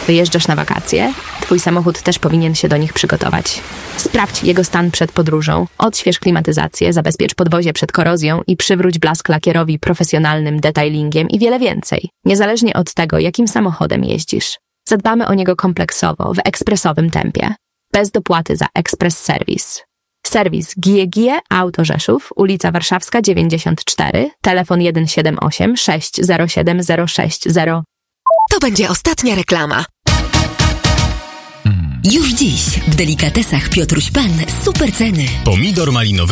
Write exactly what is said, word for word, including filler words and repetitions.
Wyjeżdżasz na wakacje? Twój samochód też powinien się do nich przygotować. Sprawdź jego stan przed podróżą, odśwież klimatyzację, zabezpiecz podwozie przed korozją i przywróć blask lakierowi profesjonalnym detailingiem i wiele więcej. Niezależnie od tego, jakim samochodem jeździsz. Zadbamy o niego kompleksowo, w ekspresowym tempie. Bez dopłaty za ekspres serwis. Serwis G I E G I E Auto Rzeszów, ulica Warszawska dziewięćdziesiąt cztery, telefon jeden siedem osiem sześć zero siedem zero sześć zero. To będzie ostatnia reklama. Już dziś w Delikatesach Piotruś Pan super ceny. Pomidor malinowy